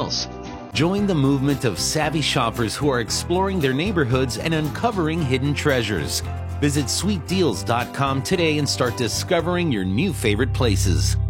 deals. Join the movement of savvy shoppers who are exploring their neighborhoods and uncovering hidden treasures. Visit sweetdeals.com today and start discovering your new favorite places.